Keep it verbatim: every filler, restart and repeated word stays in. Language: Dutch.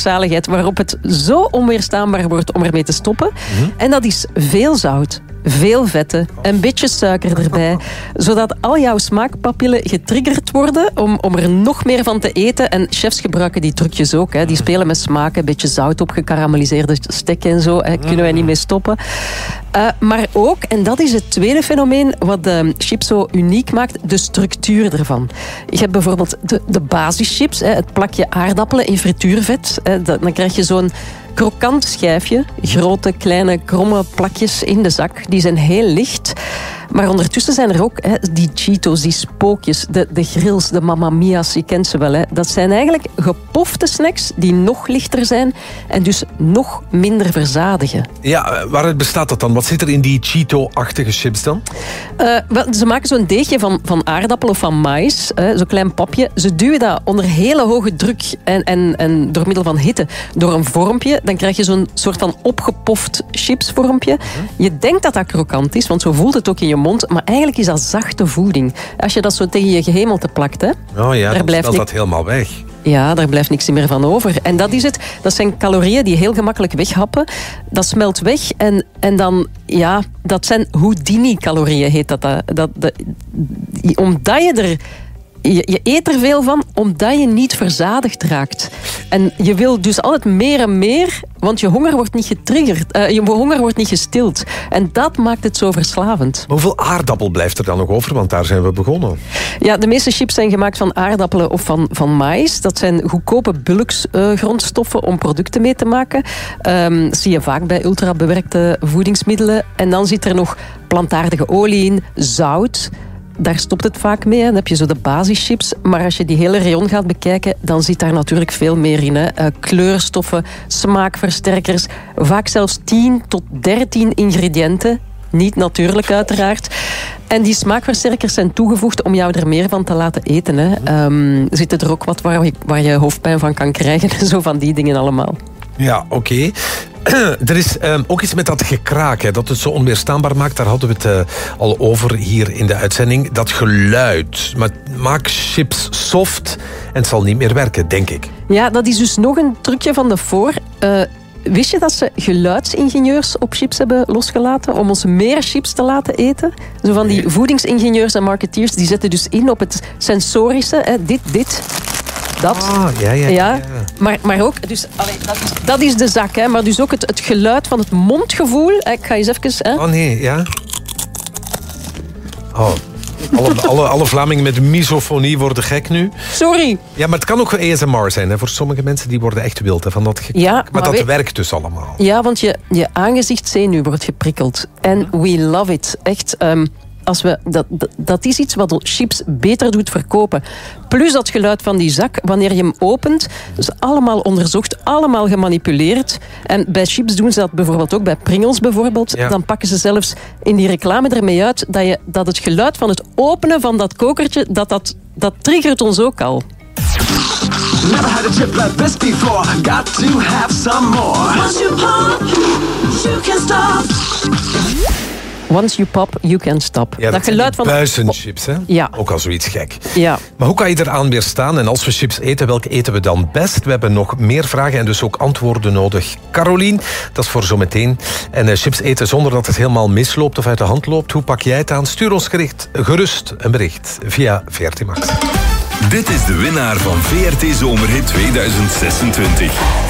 gelukzaligheid waarop het zo onweerstaanbaar wordt om ermee te stoppen. Mm-hmm. En dat is veel zout, veel vetten, een beetje suiker erbij, zodat al jouw smaakpapillen getriggerd worden om, om er nog meer van te eten. En chefs gebruiken die trucjes ook. Hè. Die spelen met smaak, een beetje zout op gekarameliseerde stekken en zo. Hè. Kunnen wij niet mee stoppen. Uh, maar ook, en dat is het tweede fenomeen wat de chips zo uniek maakt, de structuur ervan. Je hebt bijvoorbeeld de, de basischips, hè, het plakje aardappelen in frituurvet. Hè, dat, dan krijg je zo'n krokant schijfje, grote, kleine, kromme plakjes in de zak. Die zijn heel licht. Maar ondertussen zijn er ook hè, die Cheetos, die spookjes, de, de grills, de Mamma Mia's, je kent ze wel. Hè. Dat zijn eigenlijk gepofte snacks die nog lichter zijn en dus nog minder verzadigen. Ja, waaruit bestaat dat dan? Wat zit er in die Cheeto-achtige chips dan? Uh, wel, ze maken zo'n deegje van, van aardappel of van maïs, uh, zo'n klein papje. Ze duwen dat onder hele hoge druk en, en, en door middel van hitte door een vormpje. Dan krijg je zo'n soort van opgepoft chipsvormpje. Je denkt dat dat krokant is, want zo voelt het ook in je mond, maar eigenlijk is dat zachte voeding. Als je dat zo tegen je gehemelte plakt, hè, oh ja, dan blijft dat dat helemaal weg. Ja, daar blijft niks meer van over. En dat is het. Dat zijn calorieën die heel gemakkelijk weghappen. Dat smelt weg en, en dan, ja, dat zijn Houdini-calorieën, heet dat. dat, dat, dat omdat je er... Je, je eet er veel van omdat je niet verzadigd raakt. En je wil dus altijd meer en meer, want je honger wordt niet getriggerd. Uh, je honger wordt niet gestild. En dat maakt het zo verslavend. Maar hoeveel aardappel blijft er dan nog over? Want daar zijn we begonnen. Ja, de meeste chips zijn gemaakt van aardappelen of van, van maïs. Dat zijn goedkope bulksgrondstoffen uh, om producten mee te maken. Um, zie je vaak bij ultrabewerkte voedingsmiddelen. En dan zit er nog plantaardige olie in, zout. Daar stopt het vaak mee. Hè. Dan heb je zo de basischips. Maar als je die hele rayon gaat bekijken, dan zit daar natuurlijk veel meer in. Hè. Uh, kleurstoffen, smaakversterkers. Vaak zelfs tien tot dertien ingrediënten. Niet natuurlijk, uiteraard. En die smaakversterkers zijn toegevoegd om jou er meer van te laten eten. Hè. Um, zitten er ook wat waar je, waar je hoofdpijn van kan krijgen. Zo van die dingen allemaal. Ja, oké. Okay. Er is um, ook iets met dat gekraak, hè, dat het zo onweerstaanbaar maakt. Daar hadden we het uh, al over hier in de uitzending. Dat geluid. Maar maak chips soft en het zal niet meer werken, denk ik. Ja, dat is dus nog een trucje van de voor. Uh, wist je dat ze geluidsingenieurs op chips hebben losgelaten om ons meer chips te laten eten? Zo van die voedingsingenieurs en marketeers, die zetten dus in op het sensorische. Hè, dit, dit... Dat. Ah, ja, ja, ja. ja. Maar, maar ook, dus, allee, dat, is, dat is de zak, hè, maar dus ook het, het geluid van het mondgevoel. Ik ga eens even... Hè. Oh nee, ja. Oh, alle, alle, alle Vlamingen met misofonie worden gek nu. Sorry. Ja, maar het kan ook A S M R zijn. Hè. Voor sommige mensen die worden echt wild hè, van dat gekraak. Ja, maar, maar dat weet, werkt dus allemaal. Ja, want je, je aangezichtszenuw wordt geprikkeld. En we love it. Echt... Um, Als we, dat, dat, dat is iets wat chips beter doet verkopen. Plus dat geluid van die zak, wanneer je hem opent. Dus allemaal onderzocht, allemaal gemanipuleerd. En bij chips doen ze dat bijvoorbeeld ook, bij Pringles bijvoorbeeld. Ja. Dan pakken ze zelfs in die reclame ermee uit dat, je, dat het geluid van het openen van dat kokertje, dat, dat, dat triggert ons ook al. Never had a chip like this before. Got to have some more. Once you pop, you can stop. Once you pop, you can stop. Ja, dat, dat geluid van buizenchips, hè? Ja. Ook al zoiets gek. Ja. Maar hoe kan je eraan weerstaan? En als we chips eten, welke eten we dan best? We hebben nog meer vragen en dus ook antwoorden nodig. Carolien, dat is voor zometeen. En uh, chips eten zonder dat het helemaal misloopt of uit de hand loopt. Hoe pak jij het aan? Stuur ons gericht, gerust een bericht via V R T Max. Dit is de winnaar van V R T Zomerhit tweeduizend zesentwintig.